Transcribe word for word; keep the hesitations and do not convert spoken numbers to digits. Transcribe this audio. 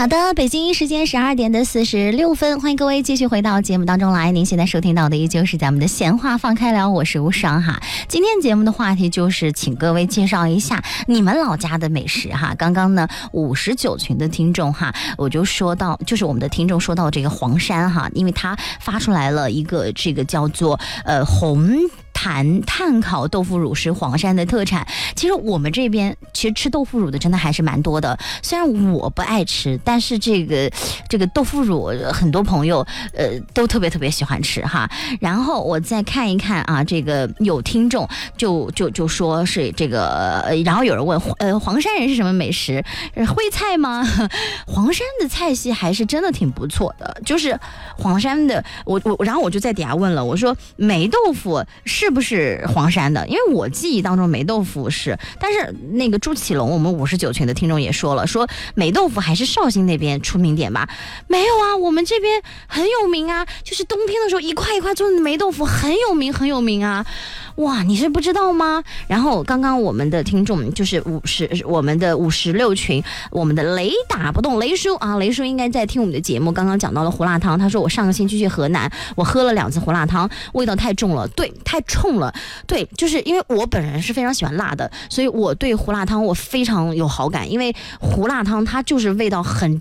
好的，北京时间十二点的四十六分，欢迎各位继续回到节目当中来。您现在收听到的依旧是咱们的闲话放开聊，我是吴双哈。今天节目的话题就是请各位介绍一下你们老家的美食哈。刚刚呢五十九群的听众哈，我就说到，就是我们的听众说到这个黄山哈，因为他发出来了一个这个叫做呃红炭炭烤豆腐乳是黄山的特产。其实我们这边其实吃豆腐乳的真的还是蛮多的，虽然我不爱吃，但是这个这个豆腐乳很多朋友呃都特别特别喜欢吃哈。然后我再看一看啊，这个有听众就就就说是这个、呃、然后有人问呃黄山人是什么美食，会菜吗？黄山的菜系还是真的挺不错的，就是黄山的我我然后我就在底下问了，我说霉豆腐是不是黄山的？因为我记忆当中霉豆腐是，但是那个朱启龙我们五十九群的听众也说了，说霉豆腐还是绍兴那边出名点吧。没有啊，我们这边很有名啊，就是冬天的时候一块一块做的霉豆腐很有名很有名啊。哇，你是不知道吗？然后刚刚我们的听众就是五十，我们的五十六群，我们的雷打不动雷叔啊，雷叔应该在听我们的节目，刚刚讲到了胡辣汤，他说我上个星期去河南，我喝了两次胡辣汤，味道太重了，对，太冲了，对，就是因为我本人是非常喜欢辣的，所以我对胡辣汤我非常有好感，因为胡辣汤它就是味道很